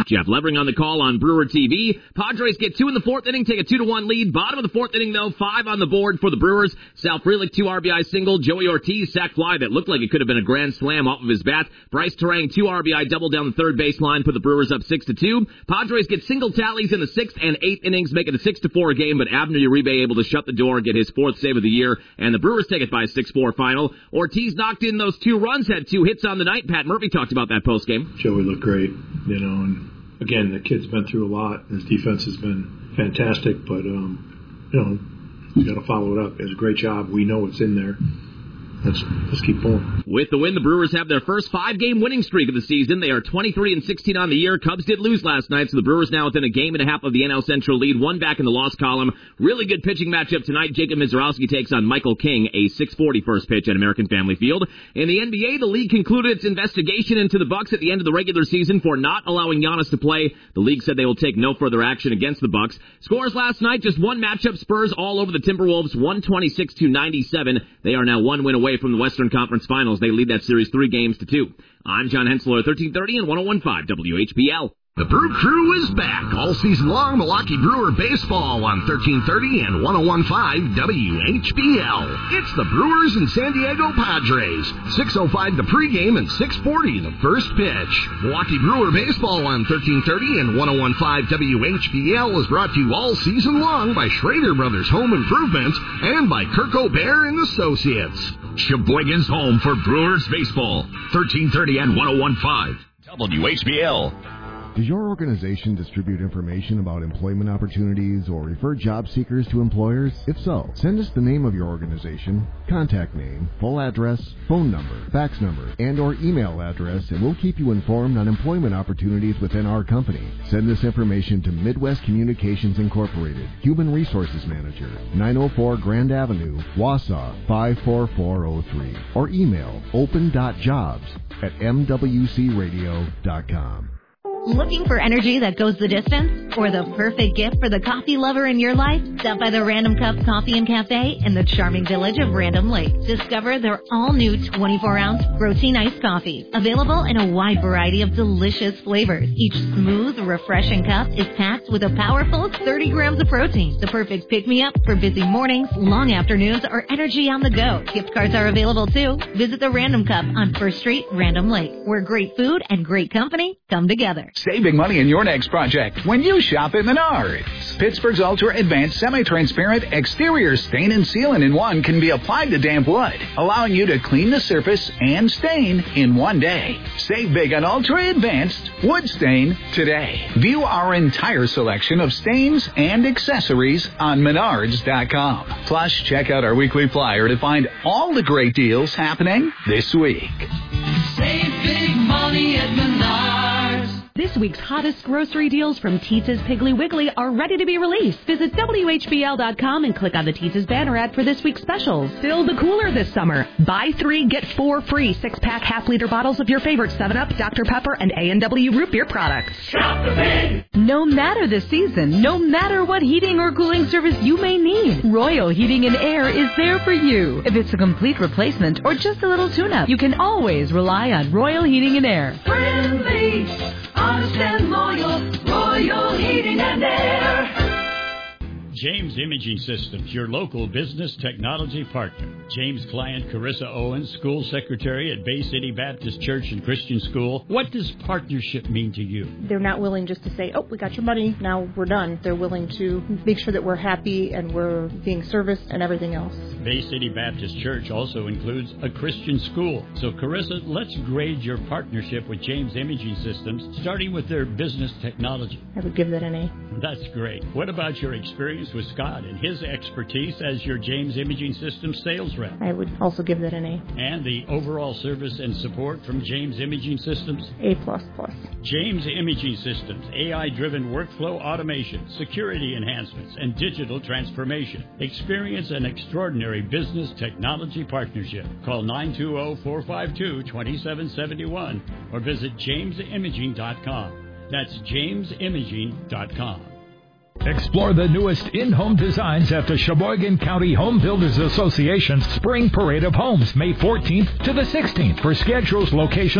Jeff Levering on the call on Brewer TV. Padres get 2 in the 4th inning, take a 2-1 lead. Bottom of the 4th inning, though, 5 on the board for the Brewers. Sal Frelick, 2 RBI single. Joey Ortiz, sac fly that looked like it could have been a grand slam off of his bat. Bryce Terang, 2 RBI double down the third baseline, put the Brewers up 6-2. Padres get single tallies in the 6th and 8th innings, make it a 6-4 game, but Abner Uribe able to shut the door, get his 4th save of the year, and the Brewers take it by a 6-4 final. Ortiz knocked in those 2 runs, had 2 hits on the night. Pat Murphy talked about that postgame. Joey looked great, and again, the kid's been through a lot. His defense has been fantastic, but, he's got to follow it up. It was a great job. We know it's in there. Let's keep going. With the win, the Brewers have their first 5-game winning streak of the season. They are 23-16 on the year. Cubs did lose last night, so the Brewers now within a game and a half of the NL Central lead. 1 back in the loss column. Really good pitching matchup tonight. Jacob Mizorowski takes on Michael King, a 6:40 first pitch at American Family Field. In the NBA, the league concluded its investigation into the Bucks at the end of the regular season for not allowing Giannis to play. The league said they will take no further action against the Bucks. Scores last night, just one matchup. Spurs all over the Timberwolves, 126-97. They are now 1 win away from the Western Conference Finals. They lead that series 3-2. I'm John Hensler, 1330 and 101.5 WHBL. The Brew Crew is back all season long. Milwaukee Brewer baseball on 1330 and 101.5 WHBL. It's the Brewers and San Diego Padres. 6:05 the pregame and 6:40 the first pitch. Milwaukee Brewer baseball on 1330 and 101.5 WHBL is brought to you all season long by Schrader Brothers Home Improvement and by Kirk O'Bear and Associates. Sheboygan's home for Brewers baseball. 1330 and 101.5 WHBL. Does your organization distribute information about employment opportunities or refer job seekers to employers? If so, send us the name of your organization, contact name, full address, phone number, fax number, and or email address, and we'll keep you informed on employment opportunities within our company. Send this information to Midwest Communications Incorporated, Human Resources Manager, 904 Grand Avenue, Wausau, 54403, or email open.jobs@mwcradio.com. Looking for energy that goes the distance? Or the perfect gift for the coffee lover in your life? Stop by the Random Cup Coffee and Cafe in the charming village of Random Lake. Discover their all-new 24-ounce protein iced coffee, available in a wide variety of delicious flavors. Each smooth, refreshing cup is packed with a powerful 30 grams of protein. The perfect pick-me-up for busy mornings, long afternoons, or energy on the go. Gift cards are available too. Visit the Random Cup on 1st Street, Random Lake, where great food and great company come together. Saving money in your next project when you shop at Menards. Pittsburgh's Ultra Advanced Semi-Transparent Exterior Stain and Sealant in 1 can be applied to damp wood, allowing you to clean the surface and stain in 1 day. Save big on Ultra Advanced Wood Stain today. View our entire selection of stains and accessories on Menards.com. Plus, check out our weekly flyer to find all the great deals happening this week. Save big money at Menards. This week's hottest grocery deals from Teetza's Piggly Wiggly are ready to be released. Visit WHBL.com and click on the Teetza's banner ad for this week's specials. Fill the cooler this summer. Buy 3, get 4 free 6-pack half-liter bottles of your favorite 7-Up, Dr. Pepper, and A&W root beer products. Shop the big! No matter the season, no matter what heating or cooling service you may need, Royal Heating and Air is there for you. If it's a complete replacement or just a little tune-up, you can always rely on Royal Heating and Air. Friendly, honest and loyal, Royal Heating and Air. James Imaging Systems, your local business technology partner. James' client, Carissa Owens, school secretary at Bay City Baptist Church and Christian School. What does partnership mean to you? They're not willing just to say, oh, we got your money, now we're done. They're willing to make sure that we're happy and we're being serviced and everything else. Bay City Baptist Church also includes a Christian school. So, Carissa, let's grade your partnership with James Imaging Systems, starting with their business technology. I would give that an A. That's great. What about your experience with Scott and his expertise as your James Imaging Systems sales rep? I would also give that an A. And the overall service and support from James Imaging Systems? A++. James Imaging Systems, AI-driven workflow automation, security enhancements, and digital transformation. Experience an extraordinary business technology partnership. Call 920-452-2771 or visit jamesimaging.com. That's jamesimaging.com. Explore the newest in-home designs at the Sheboygan County Home Builders Association's Spring Parade of Homes, May 14th to the 16th. For schedules, locations,